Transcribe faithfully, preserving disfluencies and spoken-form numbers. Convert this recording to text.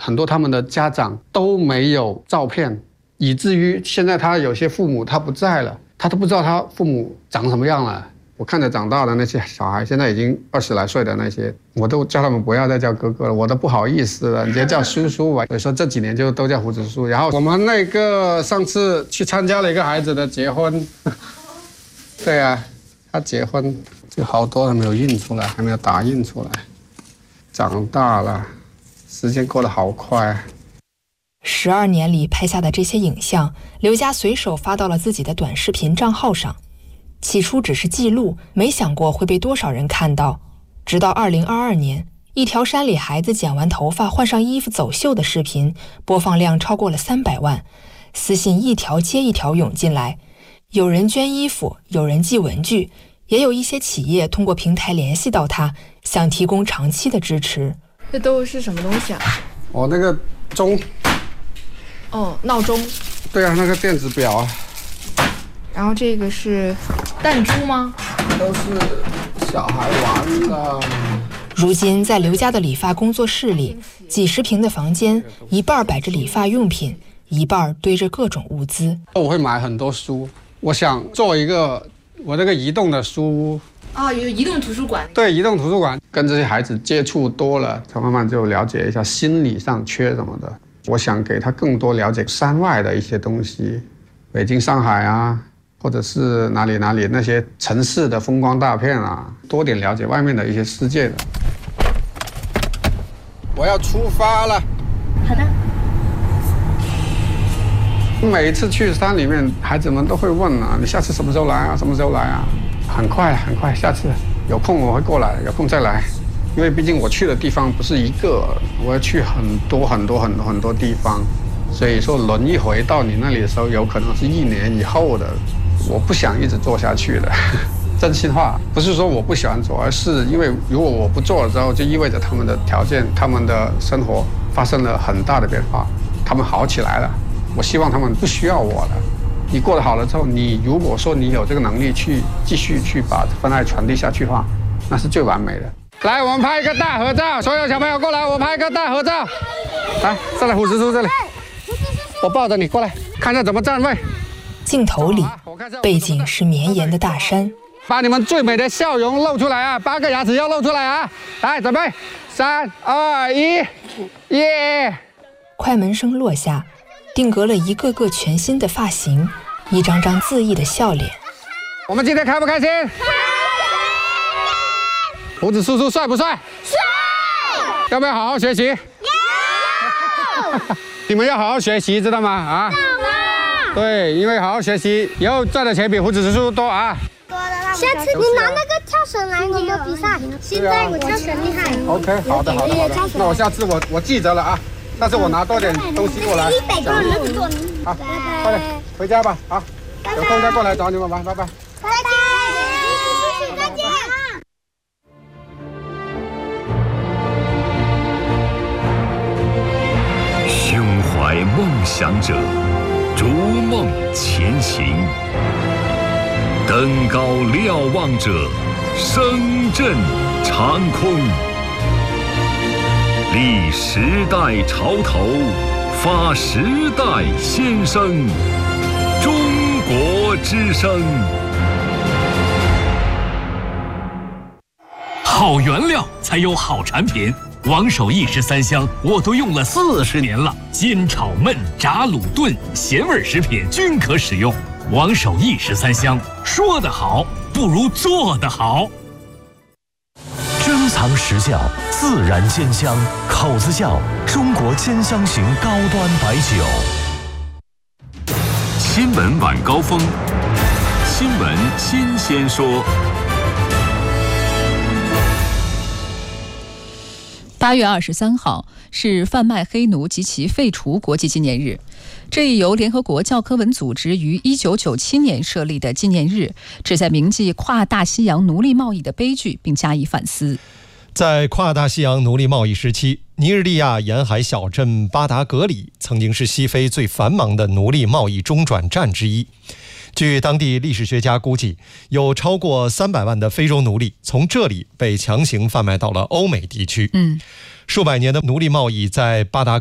很多他们的家长都没有照片，以至于现在他有些父母他不在了，他都不知道他父母长什么样了。我看着长大的那些小孩，现在已经二十来岁的那些，我都叫他们不要再叫哥哥了，我都不好意思了，你就叫叔叔吧。所以说这几年就都叫胡子叔叔。然后我们那个上次去参加了一个孩子的结婚，对啊，他结婚就好多还没有印出来，还没有打印出来。长大了，时间过得好快。 十二年里拍下的这些影像，刘家随手发到了自己的短视频账号上。起初只是记录，没想过会被多少人看到。直到二零二二年，一条山里孩子剪完头发换上衣服走秀的视频，播放量超过了三百万，私信一条接一条涌进来，有人捐衣服，有人寄文具，也有一些企业通过平台联系到他，想提供长期的支持。 这都是什么东西啊？ 我那个钟。 哦，闹钟。 对啊，那个电子表啊。 然后这个是弹珠吗？ 都是小孩玩的。 如今在刘家的理发工作室里，几十平的房间，一半摆着理发用品，一半堆着各种物资。 我会买很多书，我想做一个我这个移动的书屋。 啊、哦，有移动图书馆。 对，移动图书馆，跟这些孩子接触多了，他慢慢就了解一下心理上缺什么的。我想给他更多了解山外的一些东西，北京、上海啊。或者是哪里哪里那些城市的风光大片啊，多点了解外面的一些世界的。我要出发了。 好的。 每一次去山里面，孩子们都会问啊，你下次什么时候来啊？什么时候来啊？很快很快，下次有空我会过来，有空再来。因为毕竟我去的地方不是一个，我要去很多很多很多很多地方，所以说轮一回到你那里的时候，有可能是一年以后的。我不想一直做下去的，真心话，不是说我不喜欢做，而是因为如果我不做了之后，就意味着他们的条件、他们的生活发生了很大的变化，他们好起来了。我希望他们不需要我了。你过得好了之后，你如果说你有这个能力去继续去把份爱传递下去的话，那是最完美的。来，我们拍一个大合照，所有小朋友过来，我拍一个大合照。来，再来，胡子叔这里，我抱着你过来，看一下怎么站位。 镜头里，背景是绵延的大山。 把你们最美的笑容露出来啊！八个牙齿要露出来啊！来，准备，三、二、一，耶！ 快门声落下，定格了一个个全新的发型，一张张恣意的笑脸。 我们今天开不开心？开心！胡子叔叔帅不帅？ 帅！ 要不要好好学习？ 要！ 你们要好好学习，知道吗？啊！对，因为好好学习，以后赚的钱比胡子叔叔多啊！ 下次你拿那个跳绳来，我们比赛。现在我跳绳厉害。 OK， 好的好的好的。那我下次我我记着了啊，下次我拿多点东西过来。 一百个人做。 好，快点回家吧，好，有空再过来找你们玩，拜拜。 拜拜，再见。 胸怀梦想者，逐梦前行。登高瞭望者，声震长空。立时代潮头，发时代先声。中国之声。 好原料才有好产品。王守义十三香我都用了四十年了，煎炒焖炸卤炖咸味食品均可使用。王守义十三香，说得好不如做得好。 珍藏实窖，自然煎香，口子窖中国煎香型高端白酒。 新闻晚高峰，新闻新鲜说。 八月二十三号是贩卖黑奴及其废除国际纪念日。这一由联合国教科文组织于一九九七年设立的纪念日，旨在铭记跨大西洋奴隶贸易的悲剧，并加以反思。 在跨大西洋奴隶贸易时期，尼日利亚沿海小镇巴达格里曾经是西非最繁忙的奴隶贸易中转站之一。据当地历史学家估计，有超过三百万的非洲奴隶从这里被强行贩卖到了欧美地区。 嗯， 数百年的奴隶贸易在巴达